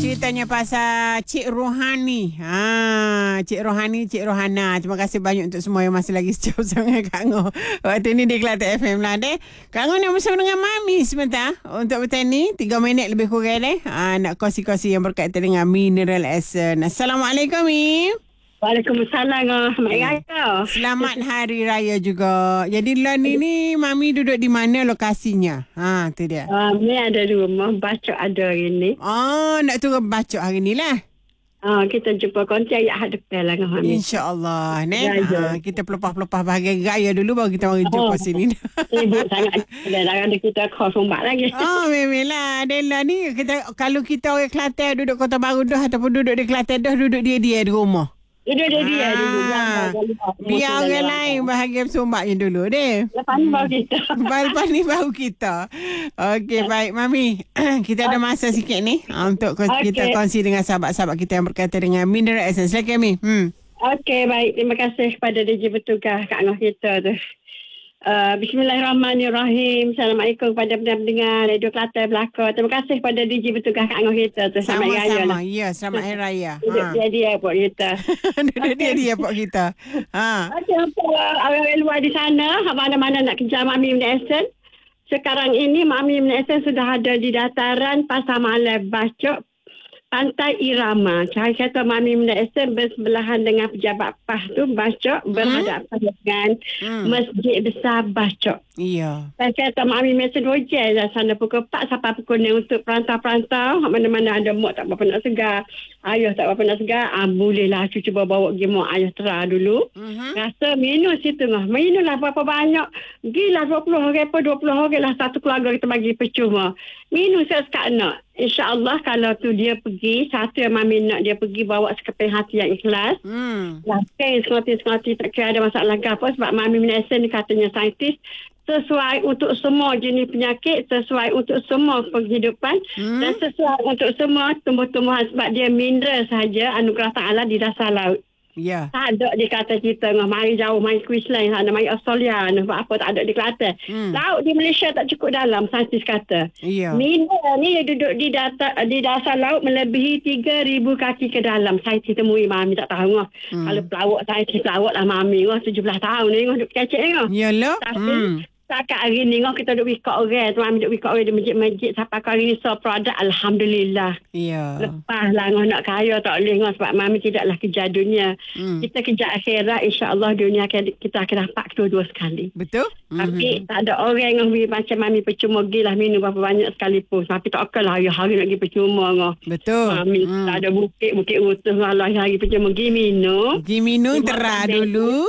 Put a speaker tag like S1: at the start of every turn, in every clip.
S1: ceritanya pasal Cik Rohani. Cik Rohani, Cik Rohana. Terima kasih banyak untuk semua yang masih lagi setia bersama dengan Kak Ngah. Waktu ni di Kelantan FM lah deh. Kak Ngah nak bersama dengan Mami sebentar untuk bertani 3 minit lebih kurang deh. Nak kongsi-kongsi yang berkaitan dengan mineral essence. Assalamualaikum, Mi.
S2: Waalaikumsalam.
S1: Selamat Hari Raya juga. Jadi lah ni Mami duduk di mana lokasinya? Tu dia.
S2: Ni ada di rumah. Bacok ada hari ni.
S1: Nak turun bacok hari ni lah.
S2: Kita jumpa konti ayat hadapan lah dengan Mami.
S1: InsyaAllah.
S2: Ya.
S1: Kita pelepah-pelepah bahagian raya dulu baru kita mari jumpa sini.
S2: Sibuk sangat. Dan ada kita call sombak lagi.
S1: Memanglah. Adela ni kalau kita orang Kelantan duduk Kota Baru dah ataupun duduk di Kelantan dah, duduk dia di rumah.
S2: Duduk dia.
S1: Biar orang lain bahagian sombaknya dulu deh.
S2: Lepas ni baru kita.
S1: Lepas ni baru kita. Okey, baik Mami. Kita ada masa sikit ni untuk kita kongsi dengan sahabat-sahabat kita yang berkaitan dengan mineral essence. Silakan Mi.
S2: Okey, baik. Terima kasih kepada DJ Bertugas Kak Ngah kita tu. Bismillahirrahmanirrahim. Assalamualaikum kepada pendengar Radio Kelantan Belaka. Terima kasih kepada DJ Bertugas Kak Ngah kita tu. Selamat Hari Raya.
S1: Sama-sama. Ya, selamat Hari Raya.
S2: Dia buat kita.
S1: dia buat kita.
S2: Untuk orang luar di sana, mana-mana nak kejar Mami Mineral Essence. Sekarang ini Mami Mineral Essence sudah ada di dataran Pasar Malam Bacok, Pantai Irama. Saya kata Mami Mineral Essence bersebelahan dengan pejabat PAS tu Bacok, berhadapan dengan Masjid Besar Bacok.
S1: Iya.
S2: Saya kata Mami Mineral Essence hujan lah sana pukul 4 sampai pukul 6 untuk perantau-perantau. Mana-mana ada mak tak berapa nak segar, ayah tak berapa nak segar, bolehlah cucu bawa pergi mak ayah terah dulu. Rasa minum situ lah. Minum lah berapa banyak. Gilah 20 orang pun 20 orang lah satu keluarga kita bagi percuma. Minum sekat nak. InsyaAllah kalau tu dia pergi, satu yang Mami nak dia pergi bawa sekeping hati yang ikhlas. Lakin sengerti-sengerti tak kira ada masalah apa sebab Mami Mineral Essence ni katanya saintis sesuai untuk semua jenis penyakit, sesuai untuk semua penghidupan dan sesuai untuk semua tumbuh-tumbuhan sebab dia mineral sahaja anugerah ta'ala di dasar laut.
S1: Ya.
S2: Tak ada dia kata kita mari jauh, mari Queensland sana, mari Australia sebab apa tak ada di Kelantan. Laut di Malaysia tak cukup dalam, saintis kata. Mineral ni dia duduk di dasar laut melebihi 3,000 kaki ke dalam. Saintis temui Mami tak tahu. Kalau pelawak, saintis pelawak lah Mami 17 tahun ni duduk kecil ni.
S1: Yalah.
S2: Setakat hari ni kita duduk wikak orang. Mami duduk wikak orang di masjid-masjid sampai hari ni so produk Alhamdulillah.
S1: Ya.
S2: Lepas lah nak kaya tak boleh sebab Mami tidaklah kejar dunia. Kita kejar akhirat, insyaAllah dunia kita akan dapat kedua-dua sekali.
S1: Betul.
S2: Tapi tak ada orang yang macam Mami percuma gilah minum berapa banyak sekalipun. Tapi tak akan lah hari-hari nak pergi percuma.
S1: Betul.
S2: Mami tak ada bukit utuh lah hari percuma pergi minum.
S1: Pergi minum terah dulu.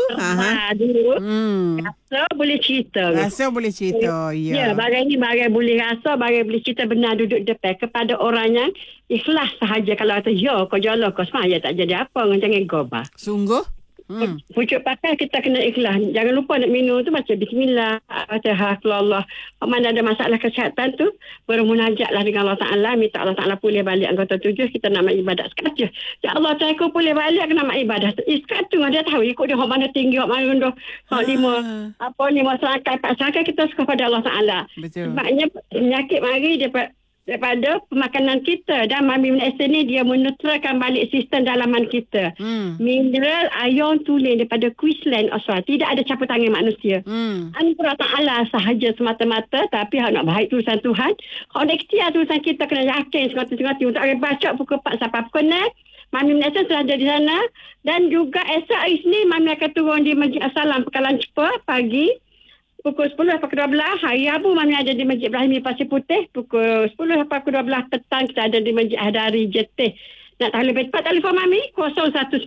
S2: Rasa boleh cerita.
S1: Rasa boleh cerita.
S2: Ya, bagai ni bagai boleh rasa, bagai boleh cerita benar duduk depan kepada orang yang ikhlas sahaja. Kalau kata ya kau jalan kau semaya tak jadi apa, jangan gobah.
S1: Sungguh.
S2: Pucuk pakai kita kena ikhlas. Jangan lupa nak minum tu baca bismillah, Allah. Mana ada masalah kesihatan tu bermunajatlah dengan Allah Ta'ala, minta Allah Ta'ala pulih balik anggota 7, kita nak ibadat sekejap. Ya Allah, saya kau pulih balik nak ibadat. Sekat tu dia tahu ikut dia mana tinggi, mana rendah. Lima selangkai, 4 selangkai kita suka pada Allah Ta'ala.
S1: Betul.
S2: Sebabnya penyakit mari daripada pemakanan kita dan Mami Mineral Essence ni dia menetralkan balik sistem dalaman kita. Mineral ion tulen daripada Queensland, Australia. Tidak ada campur tangan manusia. Anugerah ta'ala sahaja semata-mata, tapi hak nak baik tulisan Tuhan. Hak nak ikhtiar tulisan kita kena yakin sengerti-sengerti untuk orang baca pukul 4 sampai pukul 6. Mami Mineral Essence sudah ada di sana dan juga esok hari ni Mami akan turun di Masjid Assalam Pekalan Cepa pagi. Pukul 10 sampai pukul 12. Hari Rabu Mami ada di Masjid Ibrahim Pasir Putih. Pukul 10 sampai pukul 12 petang kita ada di Masjid Hadari Jetih. Nak tahu lebih cepat telefon Mami 019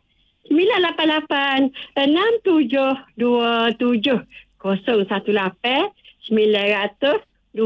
S2: 988 6727 018 900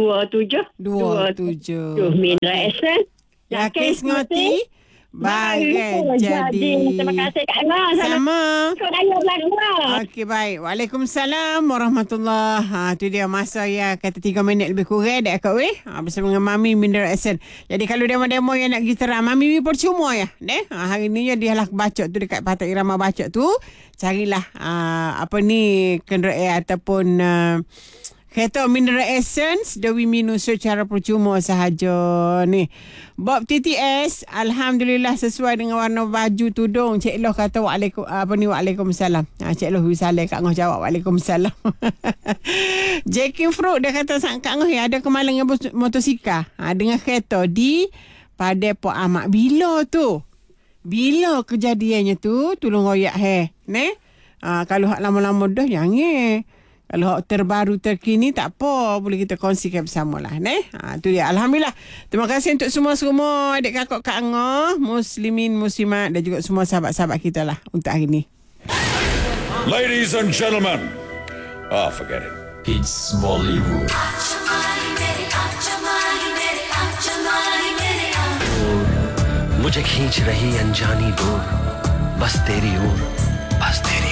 S2: 2727. Mineral Essence.
S1: Yakin sengerti bagai jadi.
S2: Terima kasih Kak Ngah.
S1: Sama.
S2: Okey,
S1: baik. Waalaikumsalam warahmatullahi. Tu dia masa ya kata 3 minit lebih kurang dah Kak weh. Bersama dengan Mami Mineral Essence. Jadi kalau demo-demo yang nak pergi terang Mami percuma ya. Hari ni dia lah bacok tu dekat Pantai Irama Bacok tu. Carilah kenderaan ataupun Kereta Mineral Essence Dewi minum secara percuma sahaja ni. Bob TTS, alhamdulillah sesuai dengan warna baju tudung. Cik Loh kata waalaikumsalam. Cik Loh Wisaleh Kak Ngoh jawab waalaikumsalam. Jacking Fruit dia kata Kak Ngoh ada kemalangan motosikal dengan kereta di Padepoh Amak. Bila tu? Bila kejadiannya tu? Tolong royak ne? Kalau hak lama-lama dah jangan. Kalau hak terbaru terkini tak apa, boleh kita kongsikan bersama lah. Tu dia. Alhamdulillah. Terima kasih untuk semua adik kakak Kak Angah, muslimin, muslimat dan juga semua sahabat-sahabat kita lah untuk hari ni.
S3: Ladies and gentlemen, forget it.
S4: It's Bollywood. मुझे खींच रही अनजानी डोर बस तेरी ओर